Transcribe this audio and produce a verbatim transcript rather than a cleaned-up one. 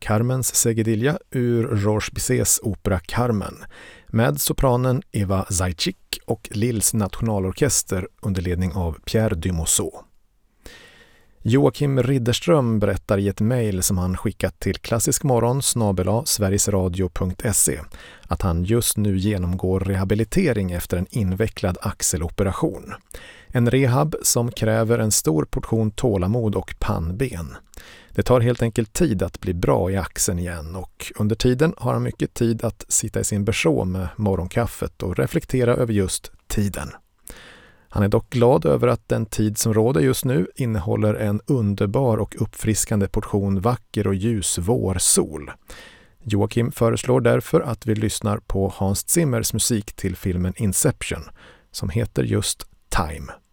Carmens Segedilla ur Roche Bissets opera Carmen med sopranen Eva Zajcik och Lills nationalorkester under ledning av Pierre Dumoseau. Joakim Ridderström berättar i ett mejl som han skickat till klassiskmorgon snabel-a sverigesradio punkt se att han just nu genomgår rehabilitering efter en invecklad axeloperation. En rehab som kräver en stor portion tålamod och pannben. Det tar helt enkelt tid att bli bra i axeln igen och under tiden har han mycket tid att sitta i sin berså med morgonkaffet och reflektera över just tiden. Han är dock glad över att den tid som råder just nu innehåller en underbar och uppfriskande portion vacker och ljus vårsol. Joakim föreslår därför att vi lyssnar på Hans Zimmers musik till filmen Inception som heter just Time.